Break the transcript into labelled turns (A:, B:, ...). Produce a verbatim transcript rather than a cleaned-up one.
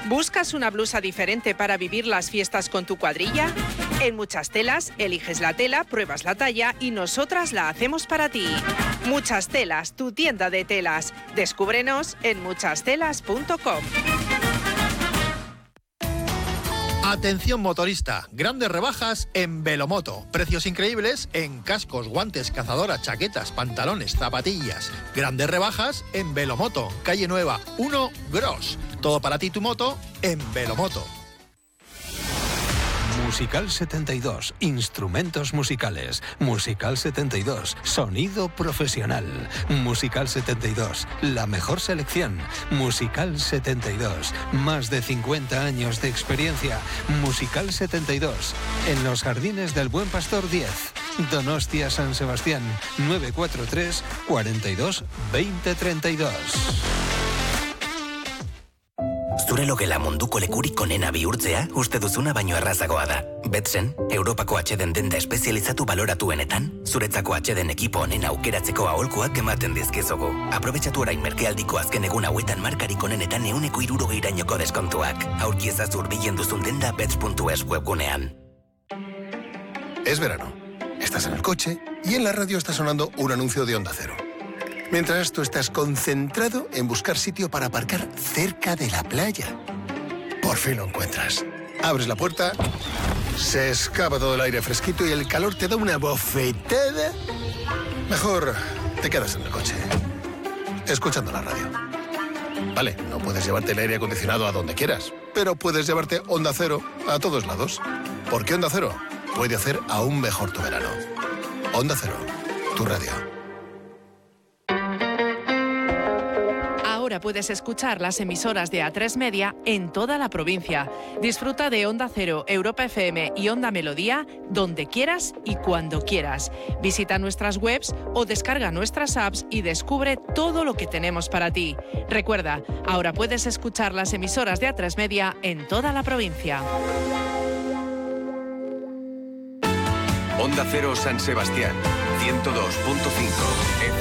A: ¿Buscas una blusa diferente para vivir las fiestas con tu cuadrilla? En Muchas Telas, eliges la tela, pruebas la talla y nosotras la hacemos para ti. Muchas Telas, tu tienda de telas. Descúbrenos en muchas telas punto com.
B: Atención motorista, grandes rebajas en Velomoto. Precios increíbles en cascos, guantes, cazadoras, chaquetas, pantalones, zapatillas. Grandes rebajas en Velomoto, calle Nueva, uno Gros. Todo para ti y tu moto en Velomoto.
C: Musical setenta y dos, instrumentos musicales. Musical setenta y dos, sonido profesional. Musical setenta y dos, la mejor selección. Musical setenta y dos, más de cincuenta años de experiencia. Musical setenta y dos, en los Jardines del Buen Pastor diez. Donostia San Sebastián, nueve cuatro tres, cuarenta y dos, veinte treinta y dos.
D: Zure logela munduko lekurik onena bihurtzea, uste duzuna baino errazagoa da. Betsen, Europako atxeden denda espezializatu baloratuenetan, zuretzako atxeden ekipo onena aukeratzeko aholkuak ematen dizkizugu. Aprobetxatu orain merkealdiko azken egun hauetan markarik onenetan euneko hirurogeirainoko deskontuak. Aurki ezazur hurbilen duzun denda bets puntu es webgunean.
E: Es verano. Estás en el coche y en la radio está sonando un anuncio de Onda Cero. Mientras tú estás concentrado en buscar sitio para aparcar cerca de la playa. Por fin lo encuentras. Abres la puerta, se escapa todo el aire fresquito y el calor te da una bofetada. Mejor te quedas en el coche, escuchando la radio. Vale, no puedes llevarte el aire acondicionado a donde quieras, pero puedes llevarte Onda Cero a todos lados. Porque Onda Cero puede hacer aún mejor tu verano. Onda Cero, tu radio.
A: Ahora puedes escuchar las emisoras de A tres Media en toda la provincia. Disfruta de Onda Cero, Europa F M y Onda Melodía donde quieras y cuando quieras. Visita nuestras webs o descarga nuestras apps y descubre todo lo que tenemos para ti. Recuerda, ahora puedes escuchar las emisoras de A tres Media en toda la provincia.
F: Onda Cero San Sebastián, ciento dos punto cinco.